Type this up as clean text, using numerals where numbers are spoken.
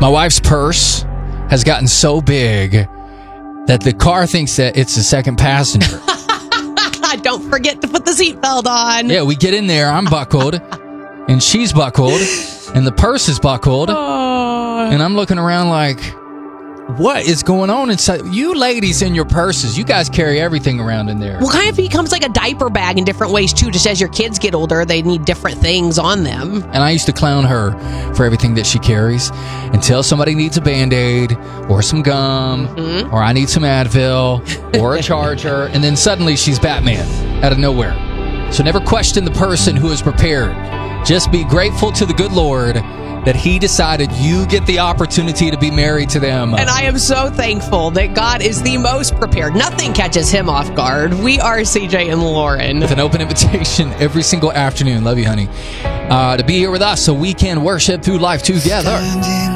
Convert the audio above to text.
My wife's purse has gotten so big that the car thinks that it's the second passenger. Don't forget to put the seatbelt on. Yeah, we get in there. I'm buckled, and she's buckled, and the purse is buckled. And I'm looking around like, what is going on inside? You ladies in your purses, you guys carry everything around in there. Well, kind of becomes like a diaper bag in different ways, too. Just as your kids get older, they need different things on them. And I used to clown her for everything that she carries until somebody needs a Band-Aid or some gum or I need some Advil or a charger. And then suddenly she's Batman out of nowhere. So never question the person who is prepared. Just be grateful to the good Lord that he decided you get the opportunity to be married to them. And I am so thankful that God is the most prepared. Nothing catches him off guard. We are CJ and Lauren. With an open invitation every single afternoon. Love you, honey. To be here with us so we can worship through life together.